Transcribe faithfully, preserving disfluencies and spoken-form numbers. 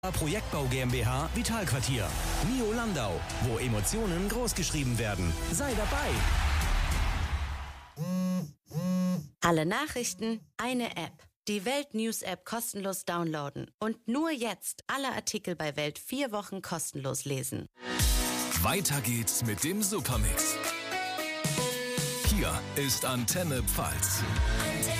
Projektbau GmbH Vitalquartier. Mio Landau, wo Emotionen großgeschrieben werden. Sei dabei! Alle Nachrichten, eine App. Die Welt News App kostenlos downloaden. Und nur jetzt alle Artikel bei Welt vier Wochen kostenlos lesen. Weiter geht's mit dem Supermix. Hier ist Antenne Pfalz.